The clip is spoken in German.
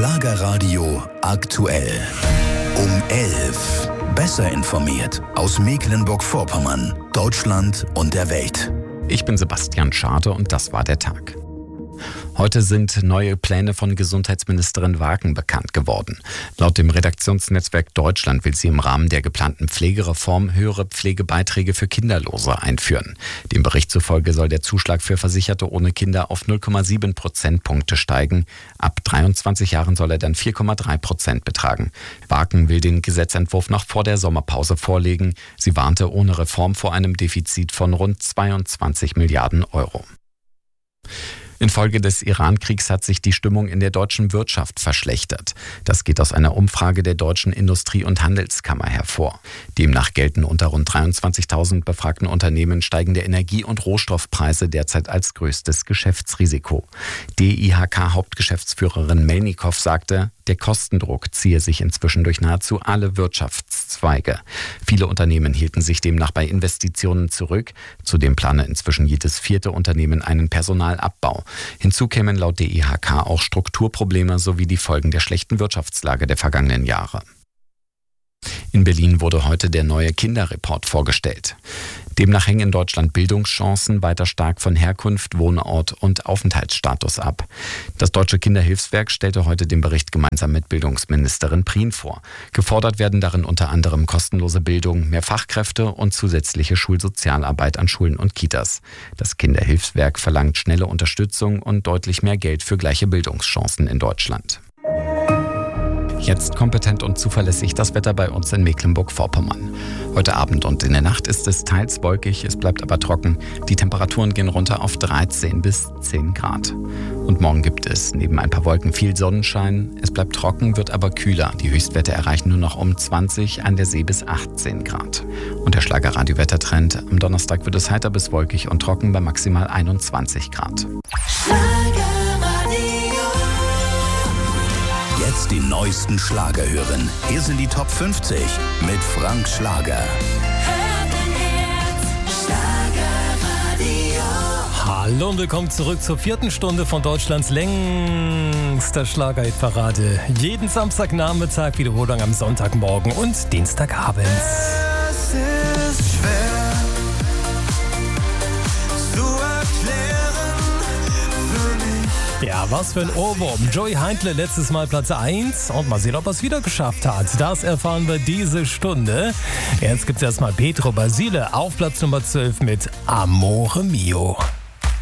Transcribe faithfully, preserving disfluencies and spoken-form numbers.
Schlagerradio aktuell. Um elf. Besser informiert aus Mecklenburg-Vorpommern, Deutschland und der Welt. Ich bin Sebastian Schade und das war der Tag. Heute sind neue Pläne von Gesundheitsministerin Wagen bekannt geworden. Laut dem Redaktionsnetzwerk Deutschland will sie im Rahmen der geplanten Pflegereform höhere Pflegebeiträge für Kinderlose einführen. Dem Bericht zufolge soll der Zuschlag für Versicherte ohne Kinder auf null Komma sieben Prozentpunkte steigen. Ab dreiundzwanzig Jahren soll er dann vier Komma drei Prozent betragen. Wagen will den Gesetzentwurf noch vor der Sommerpause vorlegen. Sie warnte ohne Reform vor einem Defizit von rund zweiundzwanzig Milliarden Euro. Infolge des Iran-Kriegs hat sich die Stimmung in der deutschen Wirtschaft verschlechtert. Das geht aus einer Umfrage der Deutschen Industrie- und Handelskammer hervor. Demnach gelten unter rund dreiundzwanzigtausend befragten Unternehmen steigende Energie- und Rohstoffpreise derzeit als größtes Geschäftsrisiko. D I H K-Hauptgeschäftsführerin Melnikow sagte, der Kostendruck ziehe sich inzwischen durch nahezu alle Wirtschaftszweige. Viele Unternehmen hielten sich demnach bei Investitionen zurück. Zudem plane inzwischen jedes vierte Unternehmen einen Personalabbau. Hinzu kämen laut D I H K auch Strukturprobleme sowie die Folgen der schlechten Wirtschaftslage der vergangenen Jahre. In Berlin wurde heute der neue Kinderreport vorgestellt. Demnach hängen in Deutschland Bildungschancen weiter stark von Herkunft, Wohnort und Aufenthaltsstatus ab. Das Deutsche Kinderhilfswerk stellte heute den Bericht gemeinsam mit Bildungsministerin Prien vor. Gefordert werden darin unter anderem kostenlose Bildung, mehr Fachkräfte und zusätzliche Schulsozialarbeit an Schulen und Kitas. Das Kinderhilfswerk verlangt schnelle Unterstützung und deutlich mehr Geld für gleiche Bildungschancen in Deutschland. Jetzt kompetent und zuverlässig das Wetter bei uns in Mecklenburg-Vorpommern. Heute Abend und in der Nacht ist es teils wolkig, es bleibt aber trocken. Die Temperaturen gehen runter auf dreizehn bis zehn Grad. Und morgen gibt es neben ein paar Wolken viel Sonnenschein. Es bleibt trocken, wird aber kühler. Die Höchstwerte erreichen nur noch um zwanzig, an der See bis achtzehn Grad. Und der Schlagerradio-Wettertrend: Am Donnerstag wird es heiter bis wolkig und trocken bei maximal einundzwanzig Grad. Jetzt die neuesten Schlager hören. Hier sind die Top fünfzig mit Frank Schlager. Hallo und willkommen zurück zur vierten Stunde von Deutschlands längster Schlager-Hit-Parade. Jeden Samstagnachmittag, Wiederholung am Sonntagmorgen und Dienstagabend. Es ist schwer zu erklären für mich. Ja, was für ein Ohrwurm. Joey Heindle letztes Mal Platz eins und mal sehen, ob er es wieder geschafft hat. Das erfahren wir diese Stunde. Jetzt gibt es erstmal Pedro Basile auf Platz Nummer zwölf mit Amore Mio.